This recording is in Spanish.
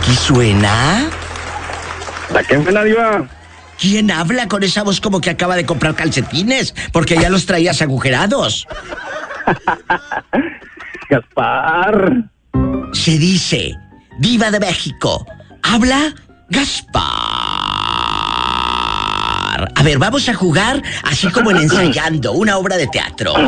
aquí suena. ¿La que suena, Diva? ¿Quién habla con esa voz como que acaba de comprar calcetines? Porque ya los traías agujerados. Gaspar. Se dice, Diva de México, habla Gaspar. A ver, vamos a jugar así como en ensayando una obra de teatro.